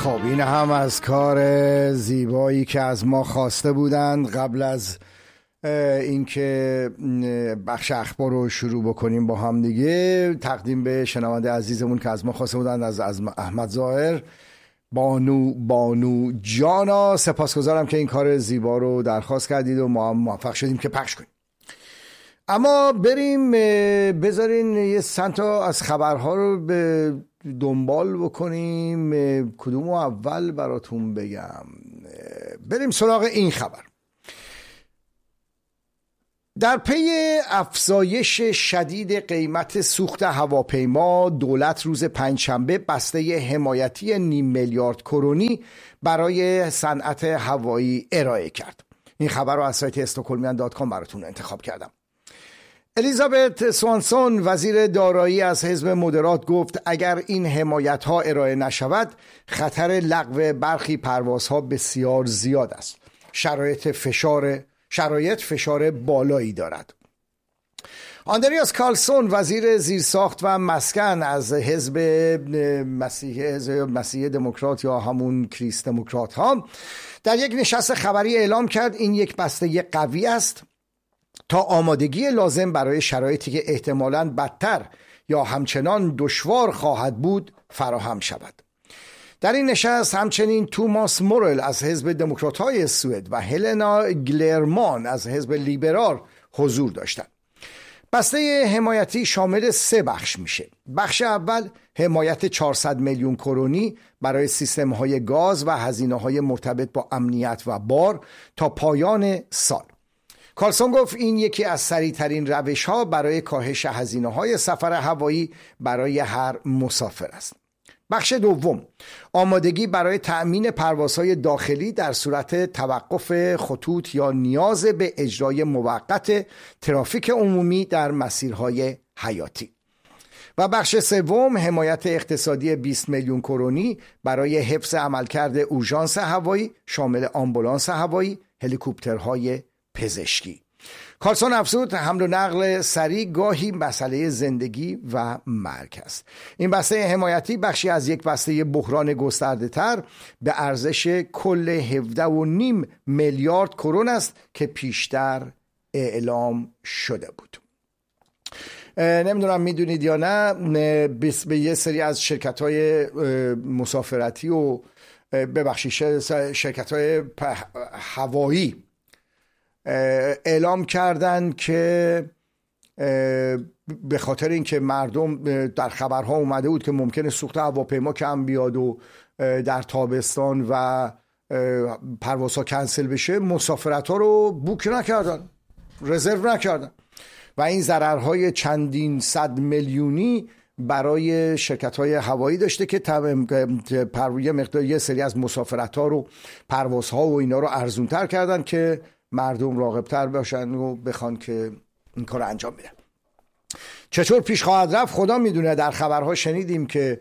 خب این هم از کار زیبایی که از ما خواسته بودند قبل از اینکه بخش اخبار رو شروع بکنیم با هم دیگه. تقدیم به شنونده عزیزمون که از ما خواسته بودند، از احمد ظاهر. بانو جانا، سپاسگزارم که این کار زیبا رو درخواست کردید و ما هم موفق شدیم که پخش کنیم. اما بریم بذارین یه چند تا از خبرها رو به دنبال بکنیم. کدوم اول براتون بگم؟ بریم سراغ این خبر. در پی افزایش شدید قیمت سوخت هواپیما، دولت روز پنجشنبه بسته حمایتی 500 میلیارد کرونی برای صنعت هوایی ارائه کرد. این خبر رو از سایت estokholmian.com براتون انتخاب کردم. الیزابت سوانسون، وزیر دارایی از حزب مدرات، گفت اگر این حمایت ها ارائه نشود خطر لغو برخی پروازها بسیار زیاد است. شرایط فشار بالایی دارد. آندریاس کارلسون، وزیر زیرساخت و مسکن از حزب مسیح دموکرات یا همون کریست دموکرات ها، در یک نشست خبری اعلام کرد این یک بسته قوی است تا آمادگی لازم برای شرایطی که احتمالاً بدتر یا همچنان دشوار خواهد بود فراهم شود. در این نشست همچنین توماس مورل از حزب دموکرات‌های سوئد و هلنا گلرمان از حزب لیبرال حضور داشتند. بسته حمایتی شامل 3 بخش میشه. بخش اول حمایت 400 میلیون کرونی برای سیستم‌های گاز و هزینه‌های مرتبط با امنیت و بار تا پایان سال. کارلسون گفت این یکی از سریع‌ترین روش‌ها برای کاهش هزینه‌های سفر هوایی برای هر مسافر است. بخش دوم، آمادگی برای تأمین پروازهای داخلی در صورت توقف خطوط یا نیاز به اجرای موقت ترافیک عمومی در مسیرهای حیاتی. و بخش سوم، حمایت اقتصادی 20 میلیون کرونی برای حفظ عملکرد اورژانس هوایی شامل آمبولانس هوایی، هلیکوپترهای پزشکی. کارلسون افزود حمل و نقل سریع گاهی مسئله زندگی و مرگ است. این بسته حمایتی بخشی از یک بسته بحران گسترده تر به ارزش کل 17.5 میلیارد کرون است که پیشتر اعلام شده بود. نمیدونم میدونید یا نه، به یه سری از شرکت‌های مسافرتی و ببخشید شرکت‌های هوایی اعلام کردن که به خاطر اینکه مردم در خبرها اومده بود که ممکنه سوخت هواپیما کم بیاد و در تابستان و پروازها کنسل بشه، مسافرت ها رو بوک نکردن، رزرو نکردن و این ضررهای چندین صد میلیونی برای شرکت های هوایی داشته که یه مقدار یه سری از مسافرت ها رو، پروازها و اینا رو ارزونتر کردن که مردم راغبتر باشن و بخوان که این کار انجام بدن. چطور پیش خواهد رفت خدا میدونه. در خبرها شنیدیم که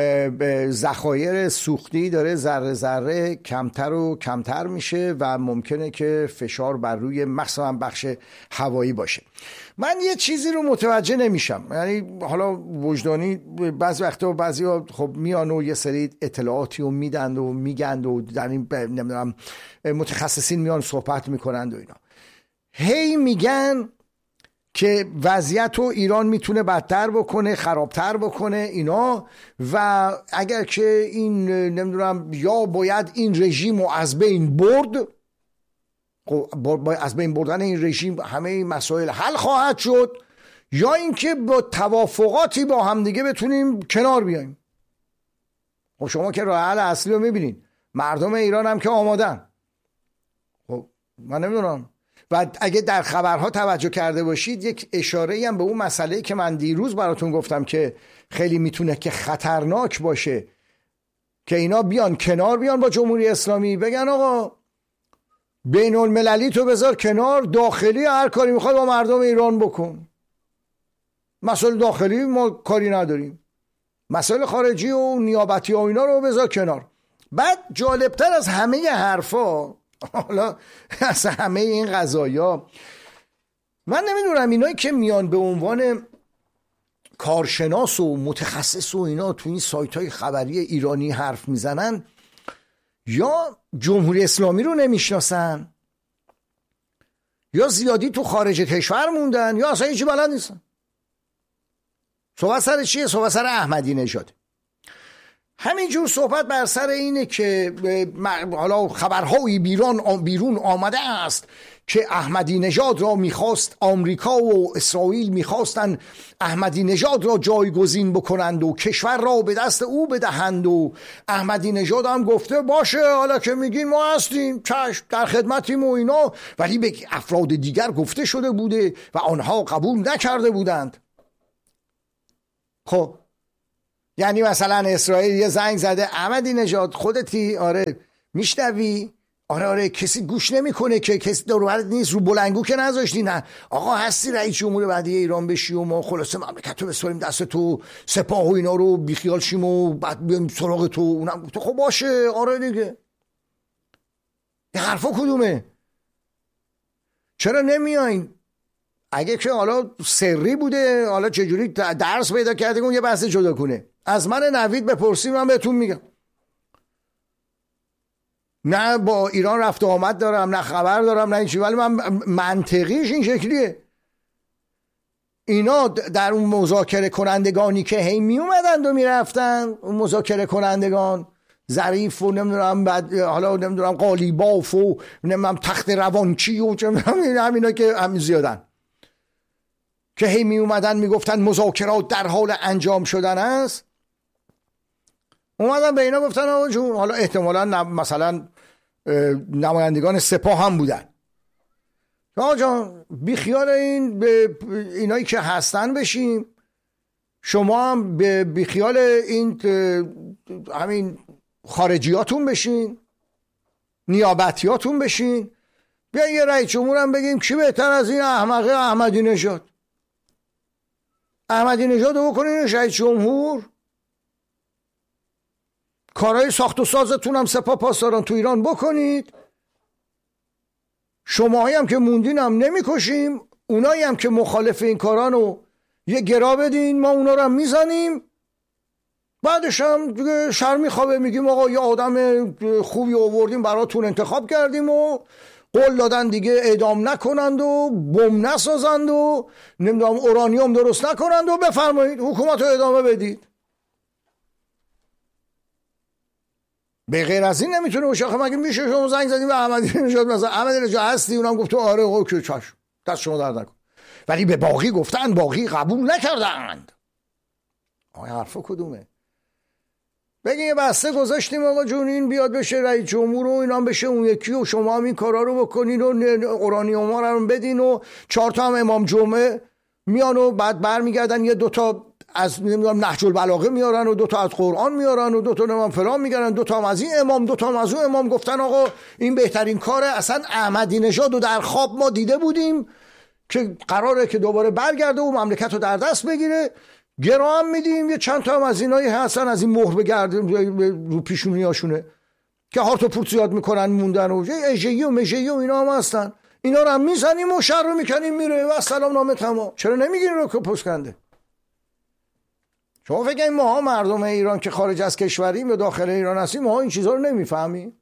ذخایر سوختی داره ذره ذره کمتر و کمتر میشه و ممکنه که فشار بر روی مثلا بخش هوایی باشه. من یه چیزی رو متوجه نمیشم، یعنی حالا وجدانی بعضی وقتا بعضیا خب میان و یه سری اطلاعاتی رو میدن و میگن و در این نمیدونم متخصصین میان صحبت میکنند و اینا، هی میگن که وضعیت رو ایران میتونه بدتر بکنه، خرابتر بکنه اینا، و اگر که این نمیدونم یا باید این رژیم رو از بین برد، از بین بردن این رژیم همه این مسائل حل خواهد شد، یا اینکه با توافقاتی با همدیگه بتونیم کنار بیاییم. خب شما که راه حل اصلی رو میبینین، مردم ایران هم که آمادن. خب من نمیدونم. و اگه در خبرها توجه کرده باشید یک اشاره‌ای هم به اون مسئله‌ای که من دیروز براتون گفتم که خیلی میتونه که خطرناک باشه، که اینا بیان کنار، بیان با جمهوری اسلامی بگن آقا بین المللی تو بذار کنار، داخلی هر کاری میخواد با مردم ایران بکن. مسائل داخلی ما کاری نداریم، مسائل خارجی و نیابتی و اینا رو بذار کنار. بعد جالبتر از همه حرفا، حالا از همه این قضایا، من نمیدونم اینایی که میان به عنوان کارشناس و متخصص و اینا تو این سایت های خبری ایرانی حرف میزنن، یا جمهوری اسلامی رو نمیشناسن، یا زیادی تو خارج کشور موندن، یا اصلا هیچی بلد نیستن. صحبت سر چیه؟ صحبت سر احمدی نژاد. همینجور صحبت بر سر اینه که حالا خبرهایی بیرون آمده است که احمدی نژاد را میخواست آمریکا و اسرائیل میخواستن احمدی نژاد را جایگزین بکنند و کشور را به دست او بدهند و احمدی نژاد هم گفته باشه حالا که میگین ما هستیم چشم در خدمتیم و اینا، ولی به افراد دیگر گفته شده بوده و آنها قبول نکرده بودند. خب یعنی مثلا اسرائیل یه زنگ زده احمدی نژاد خودتی؟ آره. میشنوی؟ آره کسی گوش نمیکنه که کسی دور و برت نیست، رو بلنگو که نذاشتی؟ نه آقا هستی رئیس جمهور بعدی ایران بشی و ما خلاصه مملکت رو بسپاریم دست تو، سپاه و اینا رو بیخیال شیم و بعد بیایم سراغ تو. اونم تو خب باشه آره دیگه. این حرفا کدومه؟ چرا نمیاین؟ اگه که حالا سری بوده حالا چجوری درس پیدا کرده اون یه بحث جدا کنه. از من نوید بپرسیم من بهتون میگم. نه با ایران رفت و آمد دارم، نه خبر دارم، نه چیزی، ولی من منطقیش این شکلیه. اینا در اون مذاکره کنندگانی که هی می اومدند و میرفتن، اون مذاکره کنندگان ظریف و نمیدونم بعد حالا نمیدونم قالیباف و نمیدونم تخت روانچی و همینا که همین زیادن که هی می اومدن میگفتن مذاکرات در حال انجام شدن است، اومدن به اینا گفتن آقا جون حالا احتمالا مثلا نمایندگان سپاه هم بودن، آقا جان بی خیال این اینایی که هستن بشیم، شما هم بی خیال این همین خارجیاتون بشین، نیابتیاتون بشین، بیاین یه رئیس جمهور هم بگیم کی بهتر از این احمقه احمدی نژاد. احمدی نژاد رو بکنین رئیس جمهور، کارهای ساخت و سازتون هم سپاه پاسداران تو ایران بکنید، شماهایی هم که موندین هم نمیکشیم، اونایی هم که مخالف این کارانو یه گرا بدین ما اونا رو هم میزنیم، بعدش هم دیگه شرمی خوابه میگیم آقا یه آدم خوبی آوردیم براتون انتخاب کردیم و قول دادن دیگه اعدام نکنند و بم نسازند و نمیدونم اورانیوم درست نکنند و بفرمایید حکومت رو ادامه بدید. به غیر از این نمیتونه باشه. آخه مگه میشه شما زنگ زدیم به احمدی نژاد مثلا احمدی نژاد هستی اونم گفته آره اوکی چشم دست شما درد نکن، ولی به باقی گفتن باقی قبول نکردند. آیا حرفا کدومه؟ بگین یه بسته گذاشتیم آقا جون این بیاد بشه رئیس جمهور و اینا بشه اون یکی و شما هم این کارا رو بکنین و اورانیوم رو بدین و 4 تا هم امام جمعه میان و بعد برمیگردن یه 2 تا از نمیدونم نهج البلاغه میارن و 2 تا از قرآن میارن و 2 تا نمیدونم فلان میگن، 2 تا هم از این امام 2 تا هم از اون امام، گفتن آقا این بهترین کاره. اصلا احمدی نژاد رو در خواب ما دیده بودیم که قراره که دوباره برگرده و مملکت رو در دست بگیره، گرا هم میدیم یه چند تا هم از اینایی هستن از این مهر بگردیم رو پیشونیاشونه که هارت و پورت زیاد میکنن موندن و اژه‌ای و مژه‌ای و اینا هم هستن، اینا رو هم میزنیم و شر رو میکنیم میره و سلام نامه تمام. چرا نمیگین رو که پسکنده؟ شما فکر کنید ما مردم ایران که خارج از کشوریم یا داخل ایران هستیم ما این چیزا رو نمیفهمیم؟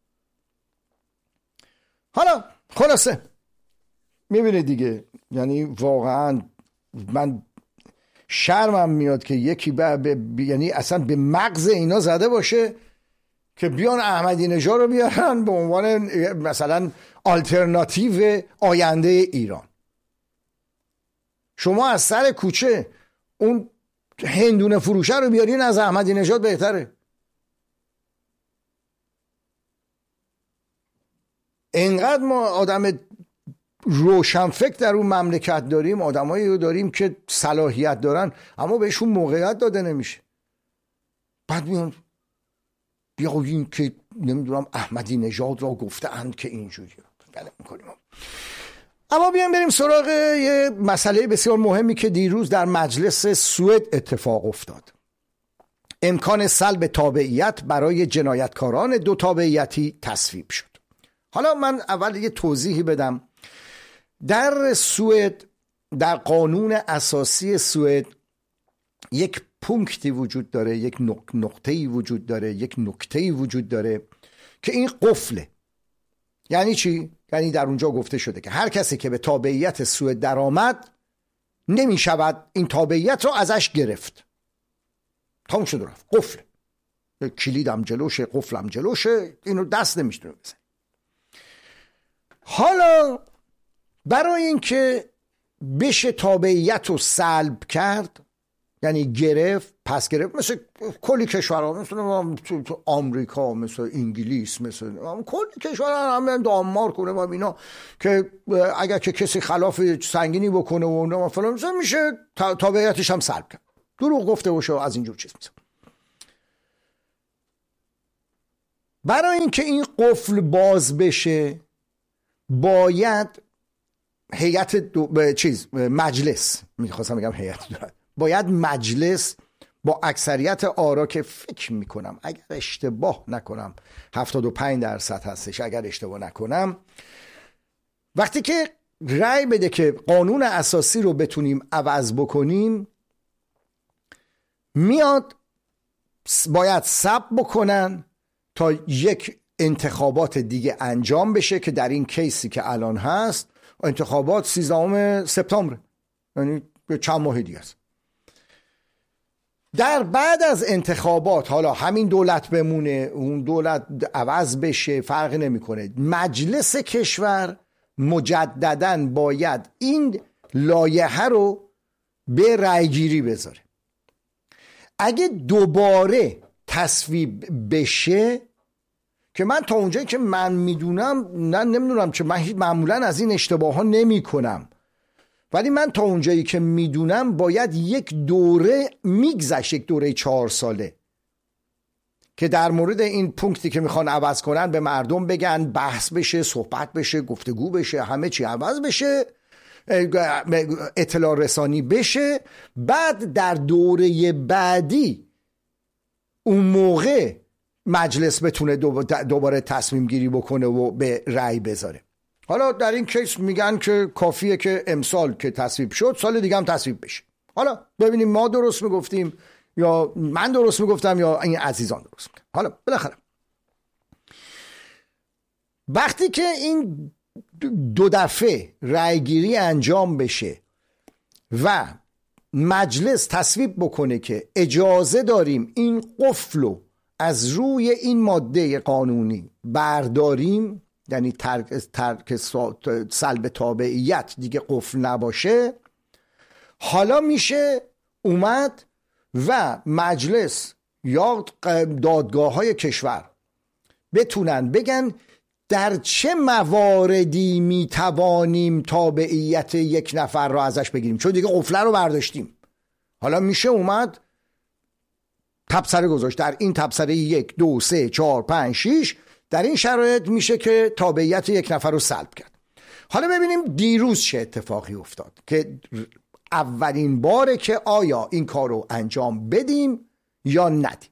حالا خلاصه میبینید دیگه، یعنی واقعا من شرمم میاد که یکی یعنی اصلا به مغز اینا زده باشه که بیان احمدی نژاد رو بیارن به عنوان مثلا آلترناتیو آینده ایران. شما از سر کوچه اون هندونه فروشه رو بیارین از احمدی نژاد بهتره. اینقدر ما آدم روشنفکر در اون مملکت داریم، آدمایی رو داریم که صلاحیت دارن اما بهشون موقعیت داده نمیشه. بعد میان بیاین که نمیدونم احمدی نژاد را گفتند که اینجوری بله میکنیم. اما بریم سراغ یه مسئله بسیار مهمی که دیروز در مجلس سوئد اتفاق افتاد. امکان سلب تابعیت برای جنایتکاران 2 تابعیتی تصویب شد. حالا من اول یه توضیحی بدم. در سوئد، در قانون اساسی سوئد یک پونکتی وجود داره، یک نقطه‌ای وجود داره، یک نکته‌ای وجود داره که این قفله. یعنی چی؟ یعنی در اونجا گفته شده که هر کسی که به تابعیت سوئد درآمد نمی شود این تابعیت رو ازش گرفت. تموم شد رفت. قفل. کلیدم جلوشه، قفلم جلوشه، اینو دست نمیتونه بزن. حالا برای اینکه بشه تابعیت رو سلب کرد، یعنی گرفت، پس گرفت، مثل کلی کشورها، مثل آمریکا، مثل انگلیس، مثل کلی کشورها، همین دانمارک و اینا، که اگر که کسی خلاف سنگینی بکنه و فلان میشه تابعیتش هم سلب کرد. دروغ گفته باشه از اینجور چیز میشه. برای اینکه این قفل باز بشه باید هیئت مجلس، میخواستم بگم هیئت دولت، باید مجلس با اکثریت آرا که فکر میکنم اگر اشتباه نکنم 75% هستش، اگر اشتباه نکنم، وقتی که رأی بده که قانون اساسی رو بتونیم عوض بکنیم، میاد باید صبر بکنن تا یک انتخابات دیگه انجام بشه که در این کیسی که الان هست انتخابات 13 سپتامبر، یعنی چند ماه دیگه است. در بعد از انتخابات حالا همین دولت بمونه، اون دولت عوض بشه، فرق نمیکنه، مجلس کشور مجدداً باید این لایحه رو به رأیگیری بذاره. اگه دوباره تصویب بشه، که من تا اونجایی که من میدونم، نمیدونم که من معمولا از این اشتباه ها نمی کنم، ولی من تا اونجایی که میدونم باید یک دوره میگذشت، یک دوره 4 ساله، که در مورد این پونکتی که میخوان عوض کنن به مردم بگن، بحث بشه، صحبت بشه، گفتگو بشه، همه چی عوض بشه، اطلاع رسانی بشه. بعد در دوره بعدی اون موقع مجلس بتونه دوباره تصمیم گیری بکنه و به رأی بذاره. حالا در این کیس میگن که کافیه که امسال که تصویب شد سال دیگه هم تصویب بشه. حالا ببینیم ما درست میگفتیم یا من درست میگفتم یا این عزیزان درست میگفتن. حالا بالاخره وقتی که این 2 دفعه رأیگیری انجام بشه و مجلس تصویب بکنه که اجازه داریم این قفلو از روی این ماده قانونی برداریم، یعنی ترک سلب تابعیت دیگه قفل نباشه، حالا میشه اومد و مجلس یا دادگاه‌های کشور بتونن بگن در چه مواردی میتوانیم تابعیت یک نفر رو ازش بگیریم، چون دیگه قفله رو برداشتیم. حالا میشه اومد تبصره گذاشت، در این تبصره 1 2 3 4 5 6 در این شرایط میشه که تابعیت یک نفر رو سلب کرد. حالا ببینیم دیروز چه اتفاقی افتاد که اولین باره که آیا این کار رو انجام بدیم یا ندیم.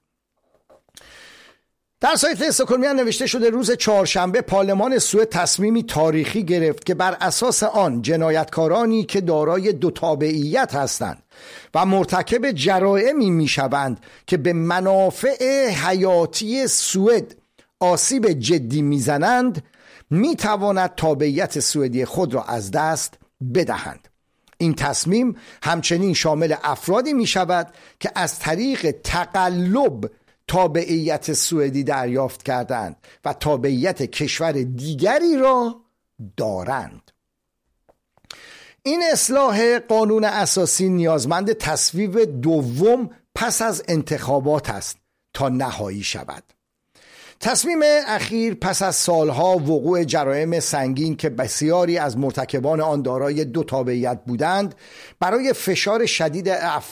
در سایت استکهلمیان نوشته شده روز چهارشنبه پارلمان سوئد تصمیمی تاریخی گرفت که بر اساس آن جنایتکارانی که دارای 2 تابعیت هستند و مرتکب جرائمی میشوند که به منافع حیاتی سوئد آسیب جدی میزنند میتواند تابعیت سوئدی خود را از دست بدهند. این تصمیم همچنین شامل افرادی میشود که از طریق تقلب تابعیت سوئدی دریافت کردند و تابعیت کشور دیگری را دارند. این اصلاح قانون اساسی نیازمند تصویب دوم پس از انتخابات است تا نهایی شود. تصمیم اخیر پس از سالها وقوع جرایم سنگین که بسیاری از مرتکبان آن دارای 2 تابعیت بودند برای فشار شدید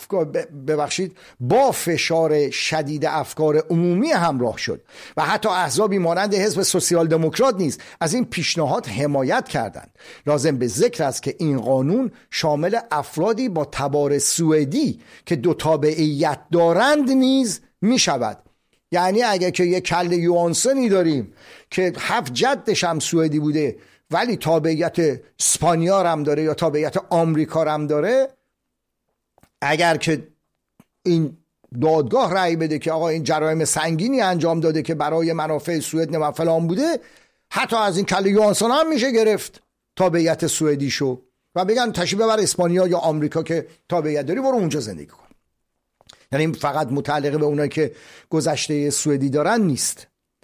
با فشار شدید افکار عمومی همراه شد و حتی احزابی مانند حزب سوسیال دموکرات نیز از این پیشنهاد حمایت کردند. لازم به ذکر است که این قانون شامل افرادی با تبار سوئدی که 2 تابعیت دارند نیز می شود. یعنی اگه که یک کل یوانسنی داریم که 7 جدش هم سوئدی بوده ولی تابعیت اسپانیا هم داره یا تابعیت آمریکا هم داره، اگر که این دادگاه رأی بده که آقا این جرایم سنگینی انجام داده که برای منافع سوئد و فلان بوده، حتی از این کله یوهانسون هم میشه گرفت تابعیت سوئدیشو و بگن تشریف ببر اسپانیا یا آمریکا که تابعیت داری، برو اونجا زندگی کن. یعنی فقط متعلق به اونایی که گذشته سوئدی دارن نیست.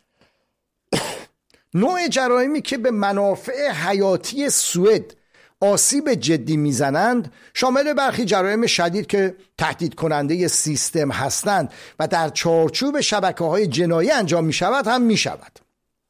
نوع جرایمی که به منافع حیاتی سوئد آسیب جدی میزنند شامل برخی جرایم شدید که تهدید کننده سیستم هستند و در چارچوب شبکه‌های جنایی انجام میشود هم میشود.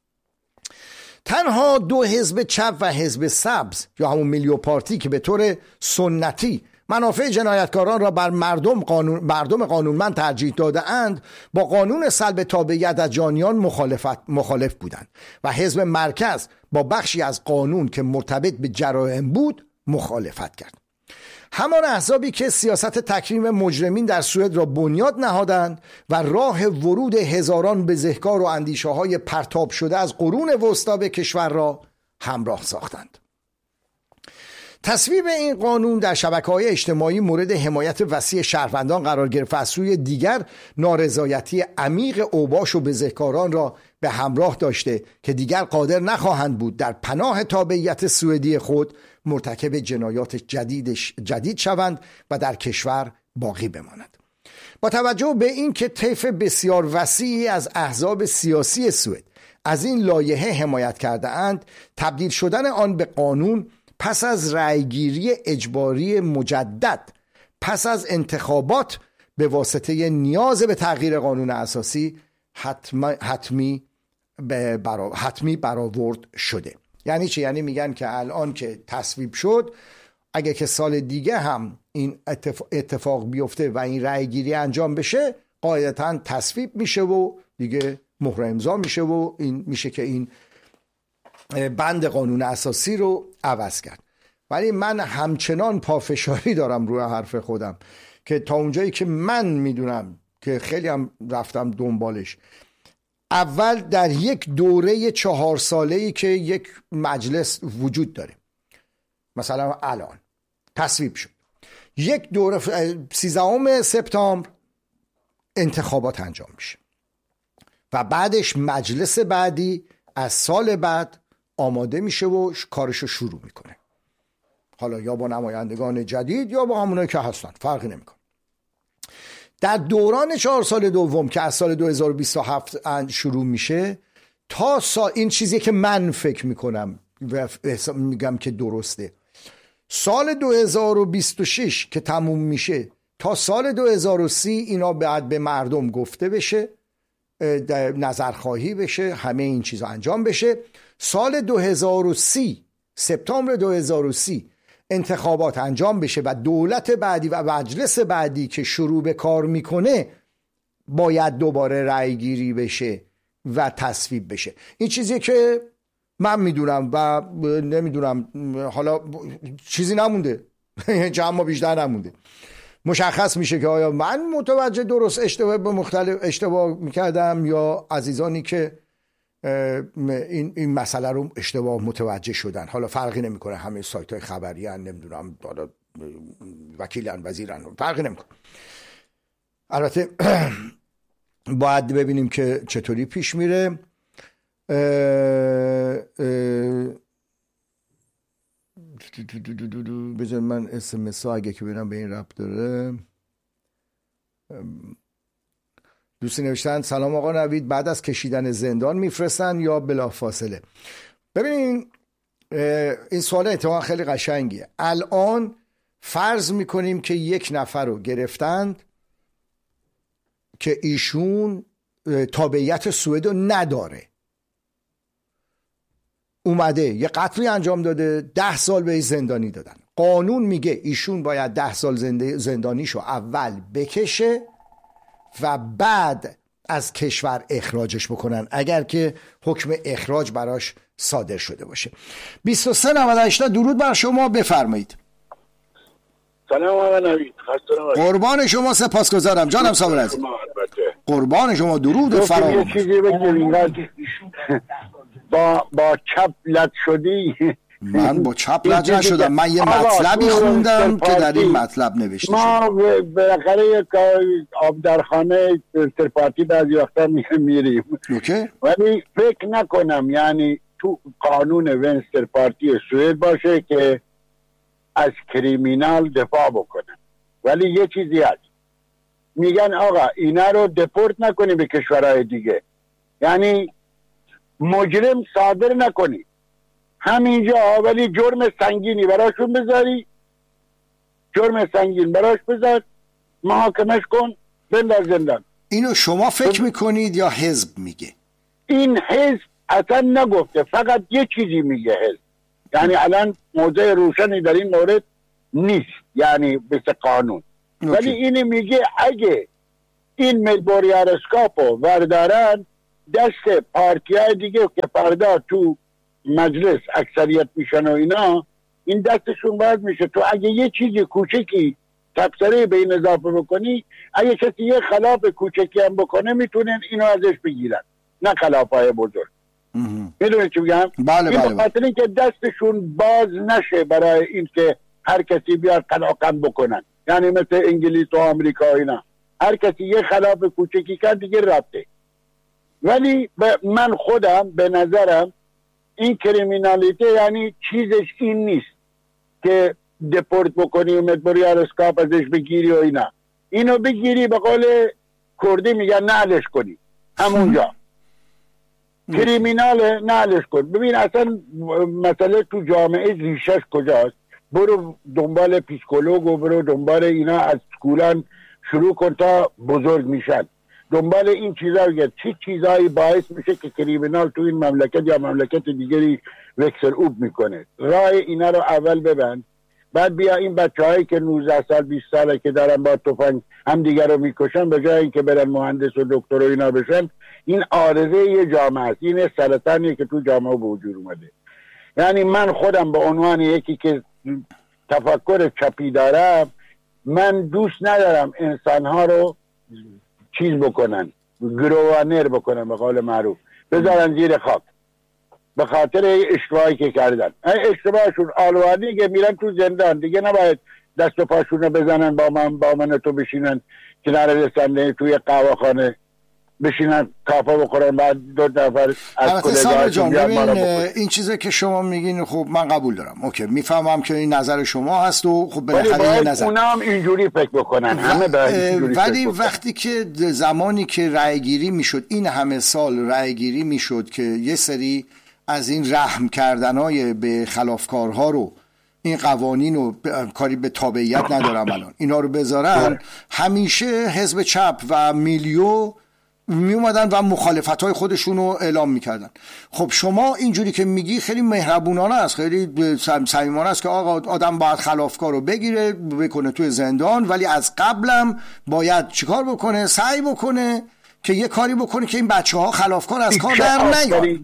تنها دو حزب چپ و حزب سبز یا همون میلیو پارتی که به طور سنتی منافع جنایتکاران را بر مردم قانونمند ترجیح داده اند، با قانون سلب تابعیت از جانیان مخالف بودند و حزب مرکز با بخشی از قانون که مرتبط به جرایم بود مخالفت کرد. همان احزابی که سیاست تکریم مجرمین در سوئد را بنیاد نهادند و راه ورود هزاران بزهکار و اندیشه‌های پرتاب شده از قرون وسطی به کشور را همراه ساختند. تصویب این قانون در شبکه‌های اجتماعی مورد حمایت وسیع شهروندان قرار گرفت و از سوی دیگر نارضایتی عمیق اوباش و بزهکاران را به همراه داشته که دیگر قادر نخواهند بود در پناه تابعیت سوئدی خود مرتکب جنایات جدید شوند و در کشور باقی بمانند. با توجه به این که طیف بسیار وسیعی از احزاب سیاسی سوئد از این لایحه حمایت کرده اند، تبدیل شدن آن به قانون پس از رأیگیری اجباری مجدد پس از انتخابات به واسطه نیاز به تغییر قانون اساسی حتمی برآورد شده. یعنی چی؟ یعنی میگن که الان که تصویب شد، اگه که سال دیگه هم این اتفاق بیفته و این رأیگیری انجام بشه، قاعدتاً تصویب میشه و دیگه مهر امضا میشه و این میشه که این بند قانون اساسی رو عوض کرد. ولی من همچنان پافشاری دارم روی حرف خودم که تا اونجایی که من میدونم که خیلی هم رفتم دنبالش، اول در یک دوره 4 ساله‌ای که یک مجلس وجود داره، مثلا الان تصویب شد، یک دوره 13 سپتامبر انتخابات انجام میشه و بعدش مجلس بعدی از سال بعد آماده میشه و کارشو شروع میکنه، حالا یا با نمایندگان جدید یا با همونایی که هستن، فرقی نمیکنه. در دوران 4 سال دوم که از سال 2027 شروع میشه تا این چیزی که من فکر میکنم و میگم که درسته، سال 2026 که تموم میشه تا سال 2030 اینا بعد به مردم گفته بشه، نظرخواهی بشه، همه این چیزا انجام بشه. سال 2030 سپتامبر 2030 انتخابات انجام بشه و دولت بعدی و مجلس بعدی که شروع به کار میکنه باید دوباره رأی گیری بشه و تصویب بشه. این چیزی که من میدونم و نمیدونم، حالا چیزی نمونده جمع بیشتر نمونده، مشخص میشه که آیا من متوجه درست اشتباه میکردم یا عزیزانی که این مسئله رو اشتباه متوجه شدن. حالا فرقی نمیکنه، همه سایت های خبری هن، نمیدونم حالا وکیلن وزیرن، فرقی نمیکنه. البته باید ببینیم که چطوری پیش میره. بذار من SMS ها اگه که ببینم به این ربط داره. دوستی نوشتن سلام آقا نوید، بعد از کشیدن زندان میفرستن یا بلافاصله؟ ببینین این سوال اتفاقا خیلی قشنگیه. الان فرض میکنیم که یک نفر رو گرفتند که ایشون تابعیت سوئد رو نداره، اومده یه قتلی انجام داده، 10 سال به زندانی دادن. قانون میگه ایشون باید 10 سال زندانیشو اول بکشه و بعد از کشور اخراجش بکنن اگر که حکم اخراج براش صادر شده باشه. 2398 درود بر شما، بفرمایید. سلام آقا نوید، قربان شما، سپاسگزارم جانم صابر عزیز. قربان شما، درود فراوان. یه چیزی بگم، با چپ لط شدی من با چپ رد نشدم، من یه مطلبی خوندم که در این مطلب نوشته شده. ما بالاخره یک آب در خانه سرپارتی بعضی وقتا میریم، ولی فکر نکنم یعنی تو قانون ونستر پارتی سوئد باشه که از کریمینال دفاع بکنه. ولی یه چیزی هست، میگن آقا اینا رو دپورت نکنی به کشورهای دیگه، یعنی مجرم صادر نکنی همینجا، ولی جرم سنگینی براشون بذاری، جرم سنگین براش بذار، محاکمش کن، بنداز زندان. اینو شما فکر میکنید یا حزب میگه؟ این حزب اصلا نگفته، فقط یه چیزی میگه حزب، یعنی الان موضع روشنی در این مورد نیست، یعنی مثل قانون. ولی اینی میگه اگه این ملبوریارسکاپو وردارن دست پارتی های دیگه که فردا تو مجلس اکثریت میشن و اینا، این دستشون باز میشه. تو اگه یه چیزی کوچکی تبصره به این اضافه بکنی، اگه کسی یه خلاف کوچکی هم بکنه میتونن اینو ازش بگیرن، نه خلافای بزرگ. میدونی چی میگم؟ بله. این بخاطر اینکه دستشون باز نشه برای این که هر کسی بیاد قلاقم بکنن، یعنی مثل انگلیس و آمریکا اینا، هر کسی یه خلاف کوچکی کرد دیگه رفته. ولی من خودم به نظرم این کریمینالیته یعنی چیزش این نیست که دپورت بکنی و ملبوریارسکاپ ازش بگیری و اینا، اینو بگیری به قول کردی میگن نعلش کنی همونجا. کریمینال نعلش کن. ببین اصلا مسئله تو جامعه ریشش کجاست؟ برو دنبال پیسکولوگ و برو دنبال اینا، از سکولان شروع کن تا بزرگ میشن، دنبال این چیزا بگرد چی چیزایی باعث میشه که کریمینال تو این مملکت یا مملکت دیگری وکسل اوب میکنه. راه اینا رو اول ببند، بعد بیا این بچه‌هایی که 19 سال 20 ساله که دارن با تفنگ هم دیگر رو میکشن، به جای اینکه برن مهندس و دکتر و اینا بشن، این عارضه یه جامعه است، این سرطانیه که تو جامعه به وجود اومده. یعنی من خودم به عنوان یکی که تفکر چپی دارم، من دوست ندارم انسانها رو چیز بکنن، گروانر بکنن به قول معروف، بذارن زیر خاک به خاطر اشتباهی که کردن. اشتباهشون آلوادی که میرن تو زندان دیگه، نباید دست و پاشون رو بزنن با من تو بشینن کنار رسنده توی قهوه‌خانه بشینن کافه بخورن، بعد دو نفر از کلگاهشون بیاد ما رو بکنن. این چیزی که شما میگین خب من قبول دارم، اوکی، میفهمم که این نظر شما هست و خب بالاخره این نظر، اونا هم اینجوری فکر بکنن، همه باید ولی وقتی که زمانی که رأیگیری میشد، این همه سال رأیگیری میشد که یه سری از این رحم کردنای به خلافکارها رو، این قوانین رو کاری به تابعیت ندارم الان، اینا رو بذارن، همیشه حزب چپ و میلیو می اومدن و مخالفت‌های خودشون رو اعلام میکردن. خب شما اینجوری که میگی خیلی مهربونانه است، خیلی صمیمانه است که آقا آدم باید خلافکار رو بگیره بکنه توی زندان، ولی از قبلم باید چیکار بکنه؟ سعی بکنه که یه کاری بکنه که این بچه‌ها خلافکار از کار در نیان.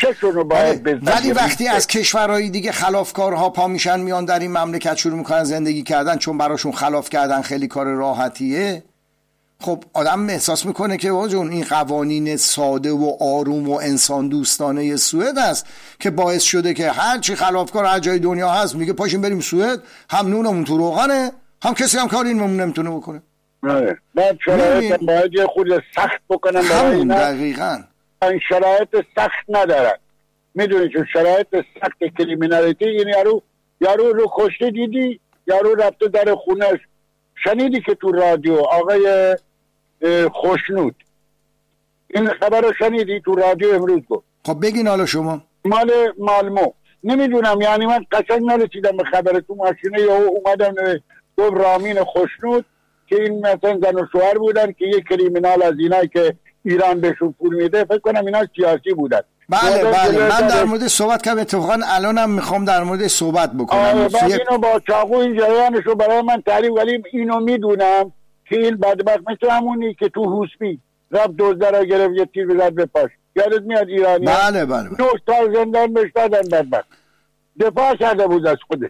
ولی وقتی از کشورهای دیگه خلافکارها پا میشن میان در این مملکت شروع میکنن زندگی کردن، چون براشون خلاف کردن خیلی کار راحتیه، خب آدم احساس میکنه که واجون این قوانین ساده و آروم و انسان دوستانه سوئد است که باعث شده که هر چی خلافکار هر جای دنیا هست میگه پاشیم بریم سوئد، هم نونمون تو روغنه، هم کسی هم کاری نمیتونه بکنه. بعد شرایط باید یه خود سخت بکنن، همون دقیقاً این شرایط سخت ندارن. میدونی چون شرایط سخت کریمینالیتی، این یارو رو کشته دیدی، یارو رفته در خونش، شنیدی که تو رادیو آقای خوشنود این خبر رو شنیدی تو رادیو امروز گفت؟ خب بگین حالا شما. مال مالمو نمیدونم، یعنی من قشنگ نرسیدم به خبر، تو ماشینه یا اومدم گفت رامین خوشنود که این مثلا زن و شوهر بودن که یک کریمینال از اینایی که ایران بهشون پول میده، فکر کنم اینا سیاسی بودن. بله من در مورد صحبت کردم، اتفاقا الانم میخوام در مورد صحبت بکنم. بعد اینو با چاقو این جریانشو برای من تعریف، ولی اینو میدونم که این بدبخت مثل همونی که تو حوسبی رفت دزده را گرفت یه تیر بزد به پاش، یادت میاد ایرانی؟ بله 9 سال زندان بهش دادن بدبخت. دفاع کرده بود از خودش.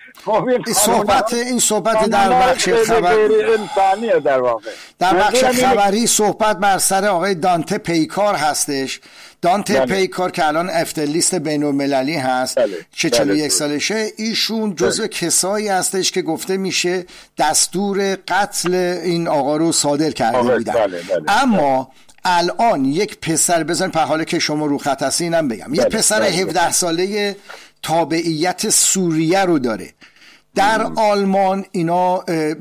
این صحبت در بخش خبری انسانیه در واقع. در بخش خبری صحبت بر سر آقای دانته پیکار هستش. دانته پیکار که الان افتر لیست بین‌المللی هست، چه 41 سالشه. ایشون جزو کسایی هستش که گفته میشه دستور قتل این آقا رو صادر کرده بودن. اما الان یک پسر، بزن په حاله که شما رو خط هستی اینم بگم، یک پسر 17 ساله تابعیت سوریه رو داره. در آلمان اینا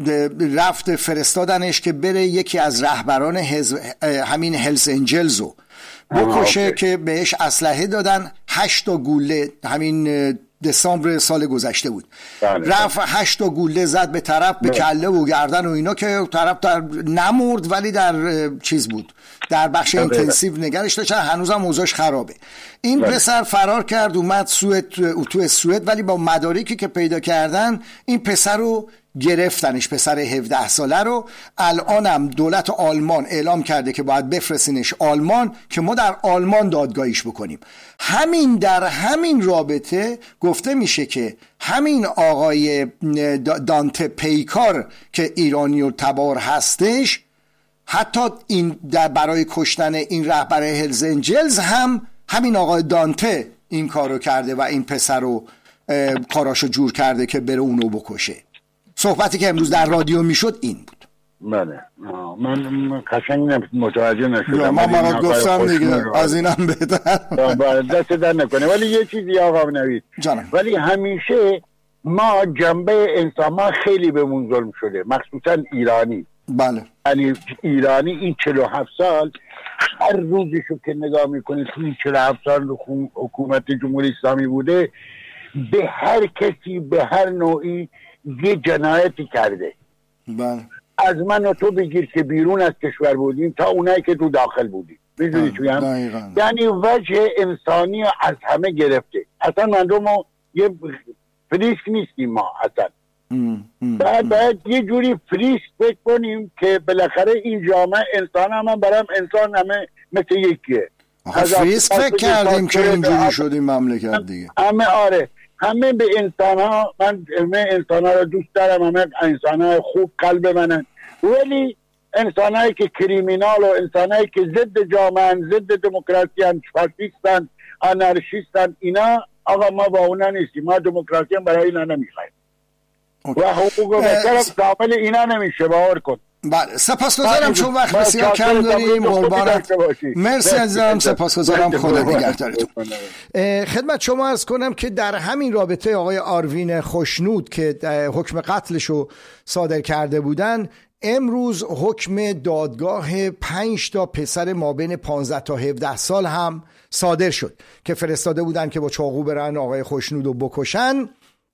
رفت فرستادنش که بره یکی از رهبران همین هلز انجلزو بکشه که بهش اسلحه دادن. 8 گوله، همین دسامبر سال گذشته بود، رفت 8 گوله زد به طرف، به کله و گردن و اینا، که طرف در نمرد ولی در چیز بود، در بخش اینتنسیو نگرش داشتن. هنوزم اوضاعش خرابه. این پسر فرار کرد اومد تو سوئد، ولی با مدارکی که پیدا کردن این پسر رو گرفتنش، پسر 17 ساله رو. الانم دولت آلمان اعلام کرده که باید بفرستینش آلمان که ما در آلمان دادگاهیش بکنیم. در همین رابطه گفته میشه که همین آقای دانته پیکار که ایرانی و تبار هستش، حتی این برای کشتن این رهبر هلز انجلز هم همین آقای دانته این کارو کرده و این پسر رو کاراشو جور کرده که بره اونو بکشه. صحبتی که امروز در رادیو میشد این بود. بله من قشنگ متوجه نشدم. من گفتم دیگه از اینم بهتر. دست در نکنه. ولی یه چیزی آقا نوید، ولی همیشه ما جنبه انسان ما خیلی بهمون ظلم شده، مخصوصا ایرانی. بله. یعنی ایرانی این 47 سال هر روزشو که نگاه میکنه، تو این 47 سال حکومت جمهوری اسلامی بوده، به هر کسی به هر نوعی یه جنایتی کرده. بله. از من و تو بگیر که بیرون از کشور بودیم تا اونایی که تو داخل بودیم. میدونی چی میگم؟ یعنی وجه انسانی از همه گرفته. اصلا مردم یه فریسک نیستیم ما اصلا. باید یه جوری فریسک فکر کنیم که بالاخره این جامعه انسان هم برام انسان همه مثل یکیه. فریسک فکر کردیم که اینجوری شدیم مملکت دیگه. همه به انسان ها، من انسان ها رو دوست دارم، همه انسان های خوب قلب منن، ولی انسان هایی که کریمینال و انسان هایی که ضد جامعه، ضد دموکراسی هن، فاشیستن، آنارشیستن، اینا آقا ما با اونا نیستیم. ما دموکراسی هم برای اینا نمیخوایم و حقوق بشر کامل اینا نمیشه، باور کن. بله، سپاسگزارم چون وقت بسیار کم داریم. قربانت، مرسی عزیزم، سپاسگزارم، خدا نگهدارتون. خدمت شما عرض کنم که در همین رابطه آقای آروین خوشنود که حکم قتلشو صادر کرده بودن، امروز حکم دادگاه 5 تا پسر مابین 15 تا 17 سال هم صادر شد که فرستاده بودن که با چاقو برن آقای خوشنودو بکشن.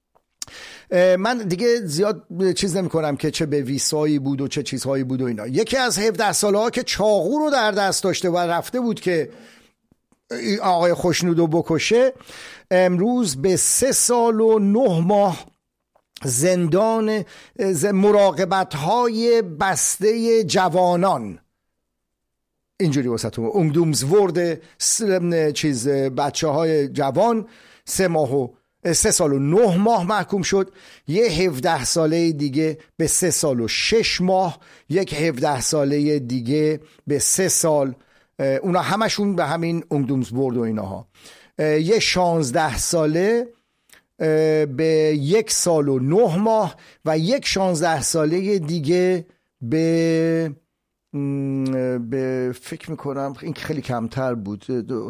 من دیگه زیاد چیز نمی کنم که چه به ویسایی بود و چه چیزهایی بود و اینا. یکی از 17 ساله ها که چاقو رو در دست داشته و رفته بود که آقای خوشنودو بکشه، امروز به 3 سال و 9 ماه زندان مراقبت های بسته جوانان، اینجوری واسطون اونگدومزورد چیز بچه های جوان 3 سال و 9 ماه محکوم شد. یه 17 ساله دیگه به 3 سال و 6 ماه، یک 17 ساله دیگه به 3 سال، اونا همشون به همین اونگدومزورد و ایناها. یه 16 ساله به 1 سال و 9 ماه و یک 16 ساله دیگه به فکر میکنم این خیلی کمتر بود،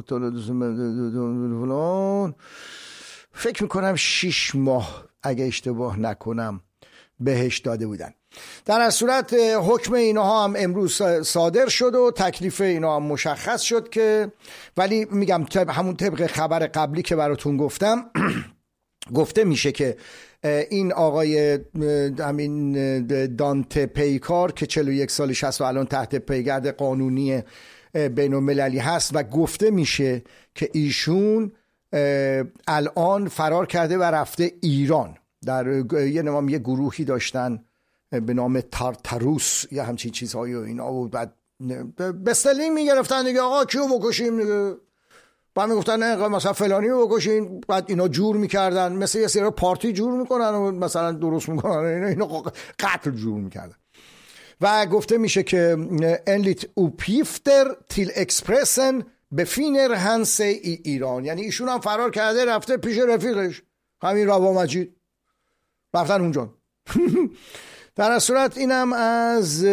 فکر میکنم 6 ماه اگه اشتباه نکنم بهش داده بودن. در از صورت حکم اینها هم امروز صادر شد و تکلیف اینها هم مشخص شد که، ولی میگم همون طبق خبر قبلی که براتون گفتم گفته میشه که این آقای همین دانته پیکار که 41 سالش هست و الان تحت پیگرد قانونی بین المللی هست و گفته میشه که ایشون الان فرار کرده و رفته ایران. در یه گروهی داشتن به نام تارتاروس یا همچین چیزهایی و اینا، و بعد بستلینگ میگرفتن دیگه، آقا کیو بکشیم دیگه، بعد میگفتن نه مثلا فلانی رو بکشین، بعد اینا جور میکردن، مثل یه سری پارتی جور میکنن و مثلا درست میکنن، اینا قتل جور میکردن. و گفته میشه که enligt uppgifter till Expressen befinner han sig i ایران، یعنی ایشون هم فرار کرده رفته پیش رفیقش همین روا مجید، رفتن اونجا. در صورت اینم از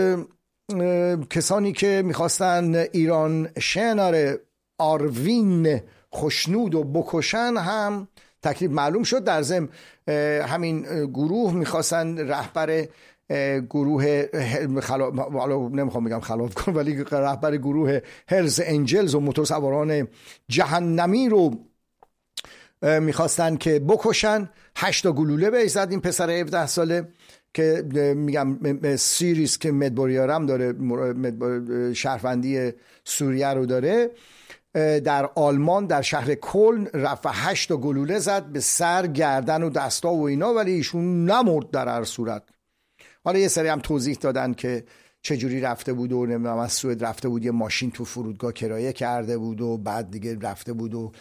کسانی که میخواستن ایران شنر آروین خوشنود و بکشن هم تکلیف معلوم شد. در ضمن همین گروه میخواستن رهبر گروه نمیخوام بگم خلاف کن، ولی رهبر گروه هلز انجلز و موتورسواران جهنمی رو میخواستن که بکشن. 8 گلوله بهش زد این پسر 17 ساله که میگم سیریس که مدبوریارم داره، شهروندی سوریه رو داره، در آلمان در شهر کلن رفت و 8 گلوله زد به سر، گردن و دستا و اینا، ولی ایشون نمرد در هر صورت. حالا یه سری هم توضیح دادن که چجوری رفته بود و نمیدونم از سوئد رفته بود، یه ماشین تو فرودگاه کرایه کرده بود و بعد دیگه رفته بود و